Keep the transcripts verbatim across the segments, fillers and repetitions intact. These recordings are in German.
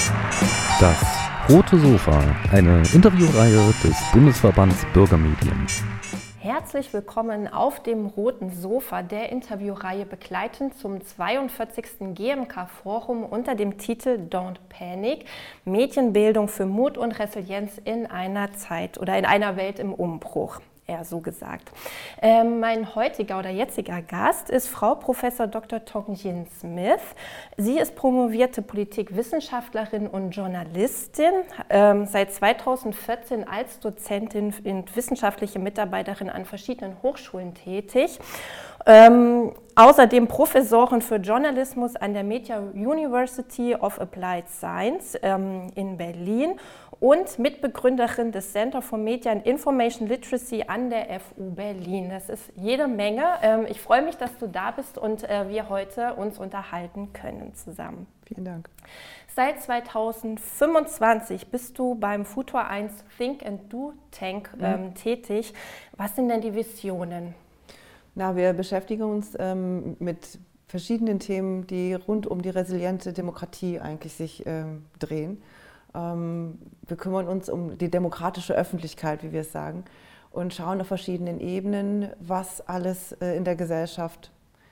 Das Rote Sofa, eine Interviewreihe des Bundesverbands Bürgermedien. Herzlich willkommen auf dem Roten Sofa, der Interviewreihe begleitend zum zweiundvierzigsten G M K-Forum unter dem Titel Don't Panic – Medienbildung für Mut und Resilienz in einer Zeit oder in einer Welt im Umbruch. Eher so gesagt. Ähm, mein heutiger oder jetziger Gast ist Frau Professor Doktor Tong-Yin Smith. Sie ist promovierte Politikwissenschaftlerin und Journalistin, ähm, seit zweitausendvierzehn als Dozentin und wissenschaftliche Mitarbeiterin an verschiedenen Hochschulen tätig. Ähm, außerdem Professorin für Journalismus an der Media University of Applied Science ähm, in Berlin und Mitbegründerin des Center for Media and Information Literacy an der F U Berlin. Das ist jede Menge. Ähm, ich freue mich, dass du da bist und äh, wir heute uns unterhalten können zusammen. Vielen Dank. Seit zweitausendfünfundzwanzig bist du beim Futur eins Think and Do Tank ähm, mhm. tätig. Was sind denn die Visionen? Na, wir beschäftigen uns ähm, mit verschiedenen Themen, die rund um die resiliente Demokratie eigentlich sich ähm, drehen. Ähm, wir kümmern uns um die demokratische Öffentlichkeit, wie wir es sagen, und schauen auf verschiedenen Ebenen, was alles äh, in der Gesellschaft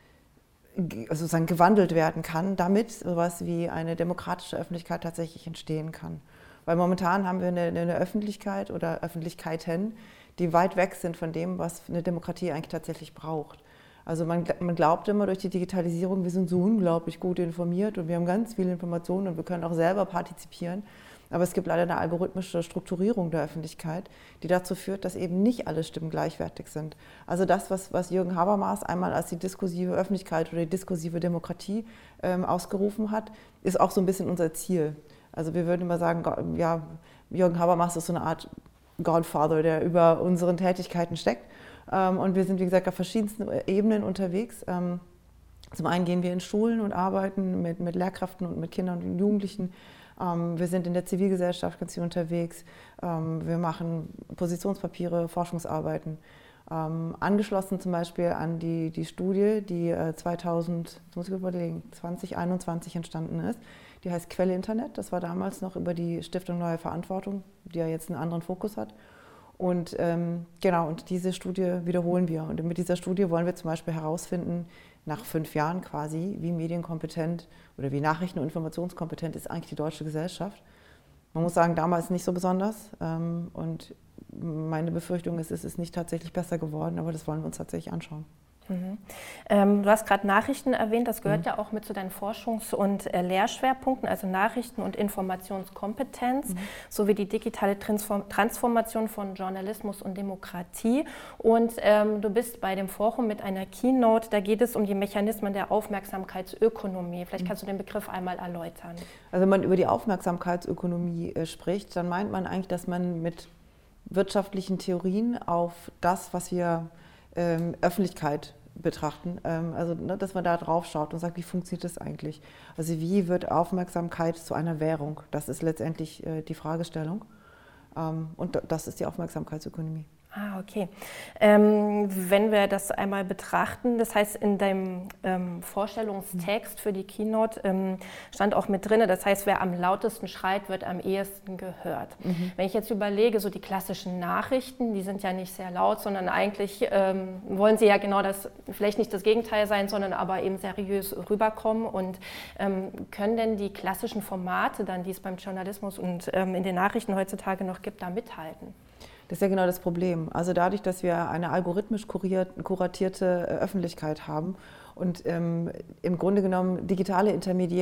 also sozusagen gewandelt werden kann, damit sowas wie eine demokratische Öffentlichkeit tatsächlich entstehen kann. Weil momentan haben wir eine, eine Öffentlichkeit oder Öffentlichkeiten, die weit weg sind von dem, was eine Demokratie eigentlich tatsächlich braucht. Also man, man glaubt immer durch die Digitalisierung, wir sind so unglaublich gut informiert und wir haben ganz viele Informationen und wir können auch selber partizipieren. Aber es gibt leider eine algorithmische Strukturierung der Öffentlichkeit, die dazu führt, dass eben nicht alle Stimmen gleichwertig sind. Also das, was, was Jürgen Habermas einmal als die diskursive Öffentlichkeit oder die diskursive Demokratie ähm, ausgerufen hat, ist auch so ein bisschen unser Ziel. Also wir würden immer sagen, ja, Jürgen Habermas ist so eine Art Godfather, der über unseren Tätigkeiten steckt. Und wir sind, wie gesagt, auf verschiedensten Ebenen unterwegs. Zum einen gehen wir in Schulen und arbeiten mit, mit Lehrkräften und mit Kindern und Jugendlichen. Wir sind in der Zivilgesellschaft ganz viel unterwegs. Wir machen Positionspapiere, Forschungsarbeiten. Angeschlossen zum Beispiel an die, die Studie, die zweitausend, muss ich überlegen, zwanzig einundzwanzig entstanden ist. Die heißt Quelle Internet. Das war damals noch über die Stiftung Neue Verantwortung, die ja jetzt einen anderen Fokus hat. Und ähm, genau, und diese Studie wiederholen wir. Und mit dieser Studie wollen wir zum Beispiel herausfinden, nach fünf Jahren quasi, wie medienkompetent oder wie nachrichten- und informationskompetent ist eigentlich die deutsche Gesellschaft. Man muss sagen, damals nicht so besonders. Ähm, und meine Befürchtung ist, es ist nicht tatsächlich besser geworden, aber das wollen wir uns tatsächlich anschauen. Mhm. Ähm, du hast gerade Nachrichten erwähnt, das gehört mhm. ja auch mit zu deinen Forschungs- und äh, Lehrschwerpunkten, also Nachrichten- und Informationskompetenz, mhm. sowie die digitale Transform- Transformation von Journalismus und Demokratie. Und ähm, du bist bei dem Forum mit einer Keynote, da geht es um die Mechanismen der Aufmerksamkeitsökonomie. Vielleicht kannst du den Begriff einmal erläutern. Also wenn man über die Aufmerksamkeitsökonomie äh, spricht, dann meint man eigentlich, dass man mit wirtschaftlichen Theorien auf das, was wir ähm, Öffentlichkeit betrachten, ähm, also ne, dass man da drauf schaut und sagt, wie funktioniert das eigentlich? Also wie wird Aufmerksamkeit zu einer Währung? Das ist letztendlich äh, die Fragestellung ähm, und das ist die Aufmerksamkeitsökonomie. Ah, okay. Ähm, wenn wir das einmal betrachten, das heißt, in deinem ähm, Vorstellungstext für die Keynote ähm, stand auch mit drin, das heißt, wer am lautesten schreit, wird am ehesten gehört. Mhm. Wenn ich jetzt überlege, so die klassischen Nachrichten, die sind ja nicht sehr laut, sondern eigentlich ähm, wollen sie ja genau das, vielleicht nicht das Gegenteil sein, sondern aber eben seriös rüberkommen. Und ähm, können denn die klassischen Formate dann, die es beim Journalismus und ähm, in den Nachrichten heutzutage noch gibt, da mithalten? Das ist ja genau das Problem. Also dadurch, dass wir eine algorithmisch kuriert, kuratierte Öffentlichkeit haben und ähm, im Grunde genommen digitale Intermediäre